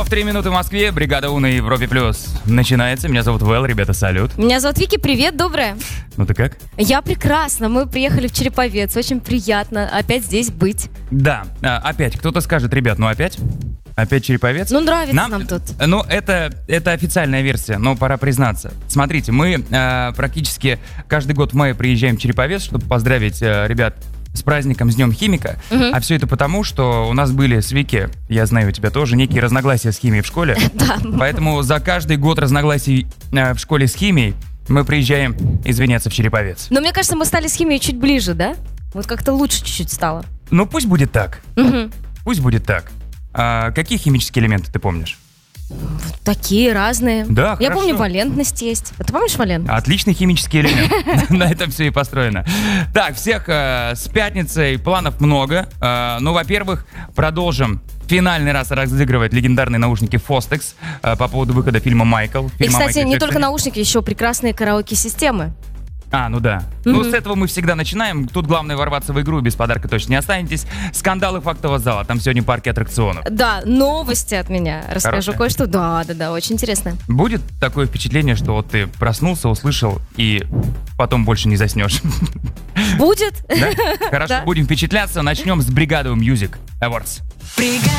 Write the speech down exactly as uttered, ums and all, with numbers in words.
В три минуты в Москве, бригада У на Европе Плюс. Начинается. Меня зовут Вэл, ребята, салют. Меня зовут Вики, привет, доброе. Ну ты как? Я прекрасно, мы приехали в Череповец, очень приятно опять здесь быть. Да, а, опять, кто-то скажет, ребят, ну опять? Опять Череповец? Ну нравится нам, нам тут. Ну это, это официальная версия, но пора признаться. Смотрите, мы э, практически каждый год в мае приезжаем в Череповец, чтобы поздравить э, ребят с праздником, с Днем Химика. Угу. А все это потому, что у нас были с Вики, я знаю, у тебя тоже, некие разногласия с химией в школе. Да. Поэтому за каждый год разногласий в школе с химией мы приезжаем извиняться в Череповец. Но мне кажется, мы стали с химией чуть ближе, да? Вот как-то лучше чуть-чуть стало. Ну пусть будет так. Угу. Пусть будет так. А какие химические элементы ты помнишь? Такие разные. Да, Я хорошо. помню, валентность есть. А ты помнишь валентность? Отличный химический элемент. На этом все и построено. Так, всех э, с пятницей, планов много. Э, ну, во-первых, продолжим финальный раз разыгрывать легендарные наушники Fostex э, по поводу выхода фильма «Майкл». И, кстати, не только наушники, еще прекрасные караоке-системы. А, ну да. Mm-hmm. Ну, с этого мы всегда начинаем. Тут главное ворваться в игру, без подарка точно не останетесь. Скандалы фактового зала. Там сегодня парки аттракционов. Да, новости от меня. Расскажу Хорошая. кое-что. Да, да, да, очень интересно. Будет такое впечатление, что вот ты проснулся, услышал, и потом больше не заснешь? Будет. Да? Хорошо, будем впечатляться. Начнем с бригады Music Awards.